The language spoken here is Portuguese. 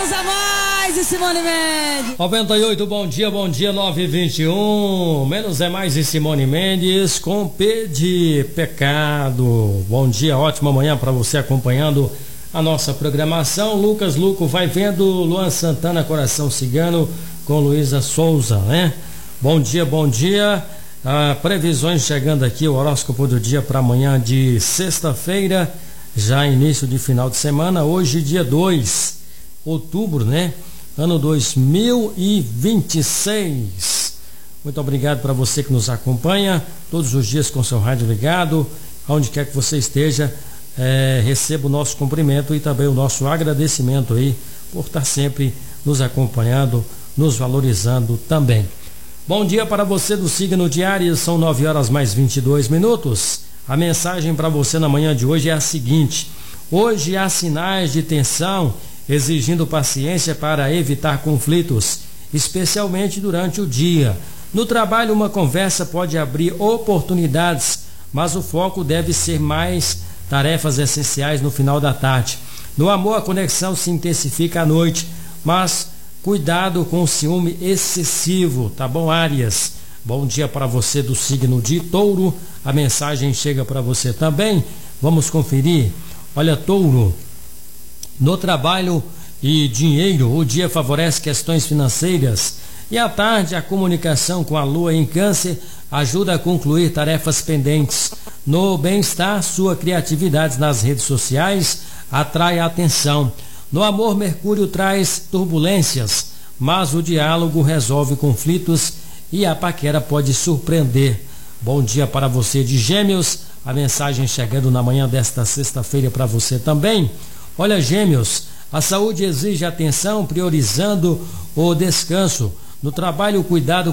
Menos é mais e Simone Mendes. 98, bom dia, 9h21. Menos é mais e Simone Mendes com P de pecado. Bom dia, ótima manhã para você acompanhando a nossa programação. Lucas Luco vai vendo, Luan Santana, Coração Cigano com Luísa Souza, né? Bom dia, bom dia. Previsões chegando aqui, o horóscopo do dia para amanhã de sexta-feira, já início de final de semana, hoje dia 2 de outubro, né? Ano 2026. Muito obrigado para você que nos acompanha todos os dias com seu rádio ligado, aonde quer que você esteja. Receba o nosso cumprimento e também o nosso agradecimento aí por estar sempre nos acompanhando, nos valorizando também. Bom dia para você do signo de Áries, são 9h mais 22. A mensagem para você na manhã de hoje é a seguinte: hoje há sinais de tensão, exigindo paciência para evitar conflitos, especialmente durante o dia. No trabalho, uma conversa pode abrir oportunidades, mas o foco deve ser mais tarefas essenciais no final da tarde. No amor, a conexão se intensifica à noite, mas cuidado com o ciúme excessivo, tá bom, Áries? Bom dia para você do signo de Touro. A mensagem chega para você também. Vamos conferir. Olha, Touro, no trabalho e dinheiro, o dia favorece questões financeiras e à tarde a comunicação com a lua em Câncer ajuda a concluir tarefas pendentes. No bem-estar, sua criatividade nas redes sociais atrai a atenção. No amor, Mercúrio traz turbulências, mas o diálogo resolve conflitos e a paquera pode surpreender. Bom dia para você de Gêmeos. A mensagem chegando na manhã desta sexta-feira para você também. Olha, Gêmeos, a saúde exige atenção, priorizando o descanso. No trabalho, o cuidado